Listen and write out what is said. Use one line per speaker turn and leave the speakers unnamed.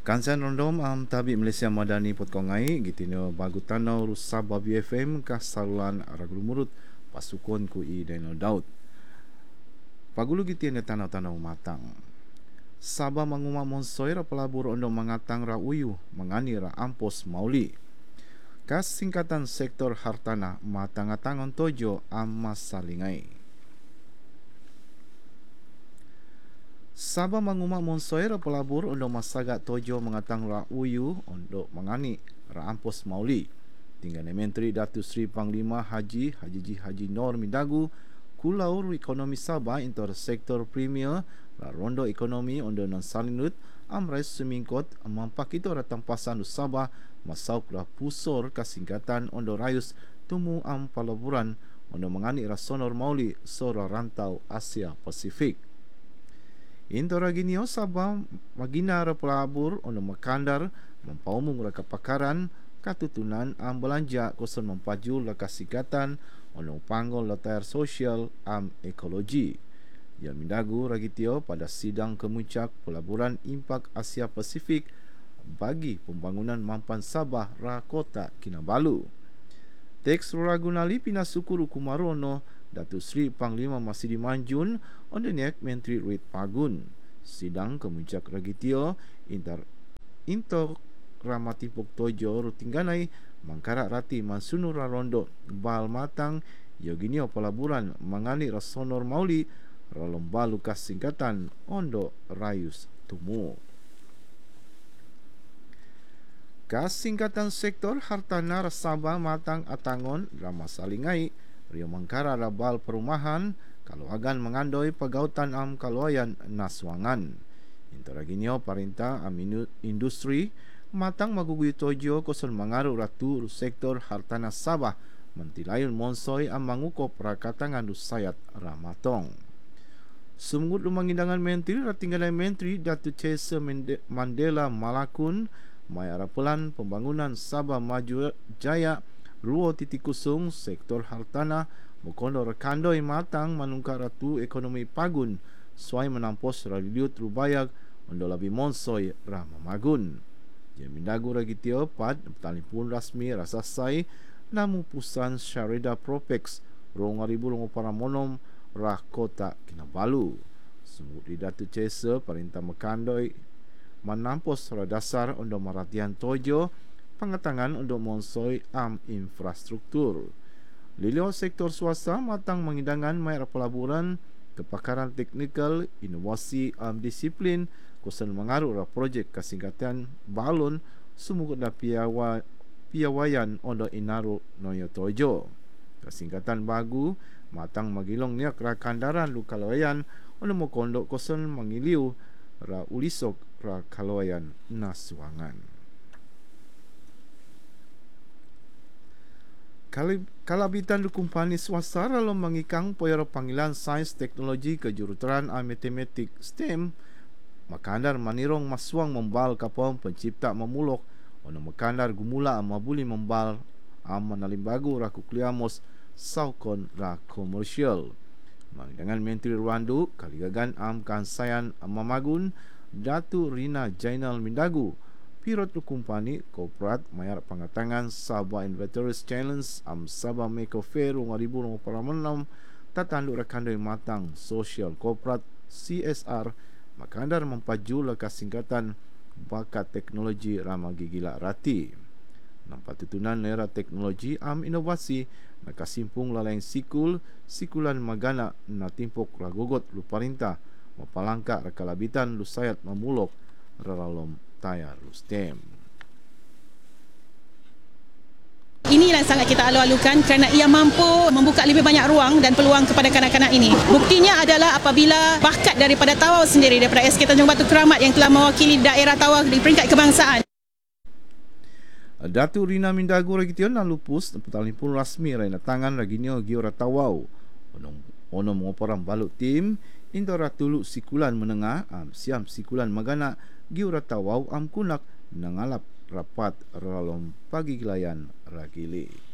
Kansan rondom tabi Malaysia Madani potkongai gitino bagu tanau Sabah BFM ka saluran ragul murut pasukon ku I Daniel Daud. Pagulu gitino tanau-tanau matang. Sabah manguma monsoi ra pelabur ondo mangatang ra uyu mangani ra ampos mauli. Kas singkatan sektor hartanah matang-atangon tojo amas salingai. Sabah manguma monsoi ra pelabur ondo masaga tojo mengatang ra uyu ondo mangani ra ampos mauli. Tinggal Menteri Datuk Seri Panglima Haji Nor Mindagu kulaur ekonomi Sabah intor sektor premier ra rondo ekonomi ondo non salinut amrais semingkot mampak itu ra tampasan Sabah masauk ra pusor kasingkatan ondo rayus tumu palaburan ondo mangani ra sonor mauli sora rantau Asia Pasifik. Intora ginio Sabah magina ra pelabur ondo makandar mempaumung ra kapakaran katutunan belanja koson mempaju la kasingkatan ondo panggol latayar sosial ekologi. Yang Mindagu ragitio pada sidang kemuncak pelaburan impak Asia Pasifik bagi pembangunan mampan Sabah ra kota Kinabalu. Teks ragunali pinasukuru kumarono Datuk Seri Panglima Masidi Manjun ondeniak Menteri Ruit Pagun. Sidang kemuncak ragitio intok Ramatipok Tojo rutingganai mangkara rati mansunu rarondo bal matang yoginio pelaburan mangani rasonor mauli ralombalu kasingkatan ondo rayus tumu. Kasingkatan sektor hartanah Sabah matang atangon rama salingai rio mangkara rabal perumahan kalau agan mengandoi pegautan kaluayan naswangan. Interaginio perintah industri matang magugui tojo koson mangaru ratu sektor hartanah Sabah mentilayun monsoi mangukop rakatangan sayat ramatong. Sumgut lumangindangan menteri ratinggalan menteri Datuk Chesa Mandela Malakun mayara pelan pembangunan Sabah Maju Jaya 2.0 sektor hartanah mukondo rekandoi matang manungkar ratu ekonomi pagun suai menampos radiut rubayag ondo labi monsoi ramamagun. Yang Mindagu ragitio pad talipun rasmi rasasai namu pusan Syarida Propex rong 2000 monom rah kota Kinabalu. Sungguh di Datuk Cesa perintah mekandoi menampos dasar ondo maratian tojo pengatangan ondo monsoi infrastruktur. Lilio sektor swasta matang mengidangan mayar pelaburan kepakaran teknikal inovasi disiplin kusen mengaruh projek kasingkatan balon sumuk da piawayan ondo inaru noyo tojo. Kasingkatan bagu matang magilong niak ra kandaran lu kalawayan ondo mokondo kusen mengiliu ra ulisok ra kalawayan naswangan. Kalabitan du kumpani swasta lalu mengikang poyara panggilan sains teknologi kejuruteraan matematik STEM makandar manirong maswang membal kapom pencipta memulok ono makandar gumula mabuli membal manalimbagu ra kukliamos saukon ra komersial. Dengan Menteri Rwandu kaligagan kansayan mamagun Datu Rina Jainal Mindagu pirot tu kumpani korporat mayar pengatangan Sabah Inventories Challenge Sabah Meko Fair 2026 tatanduk rakandoi matang sosial korporat CSR makandar mempaju laka singkatan bakat teknologi ramagi gila rati. Nampak tutunan era teknologi inovasi nakasimpung lalaing sikulan magana na timpok ragogot lu parintah mapalangka rakalabitan lu sayat mamulok raralom tayar Rustem.
Inilah yang sangat kita alu-alukan kerana ia mampu membuka lebih banyak ruang dan peluang kepada kanak-kanak ini. Buktinya adalah apabila bakat daripada Tawau sendiri, daripada SK Tanjung Batu Keramat yang telah mewakili daerah Tawau di peringkat kebangsaan.
Datu Rina Mindagu ragition lupus talipun rasmi raina tangan raginio giora Tawau. Ono mengoperang balut tim indora tuluk sikulan menengah siam sikulan magana giora Tawau kunak nangalap rapat ralom pagi gelayan ragili.